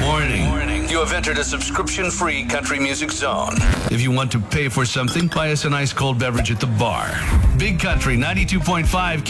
Warning. You have entered a subscription-free country music zone. If you want to pay for something, buy us an ice-cold beverage at the bar. Big Country 92.5